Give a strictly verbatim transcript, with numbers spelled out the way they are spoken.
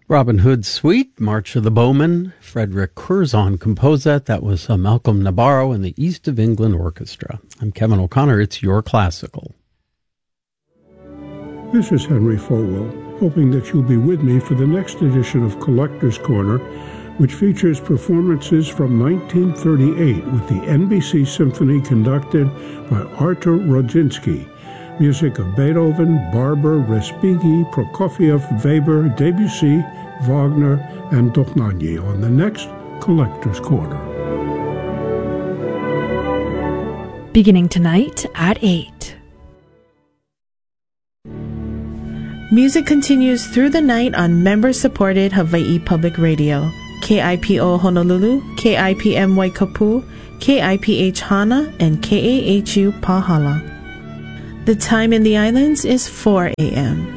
Robin Hood's Suite, March of the Bowmen. Frederick Curzon composed that. That was uh, Malcolm Nabarro and the East of England Orchestra. I'm Kevin O'Connor. It's Your Classical. This is Henry Folwell, hoping that you'll be with me for the next edition of Collector's Corner, which features performances from nineteen thirty-eight with the N B C Symphony conducted by Artur Rodzinski. Music of Beethoven, Barber, Respighi, Prokofiev, Weber, Debussy, Wagner, and Dochnagny on the next Collector's Corner. Beginning tonight at eight. Music continues through the night on member-supported Hawaii Public Radio. K I P O Honolulu, K I P M Waikapu, K I P H Hana, and K A H U Pahala. The time in the islands is four a.m.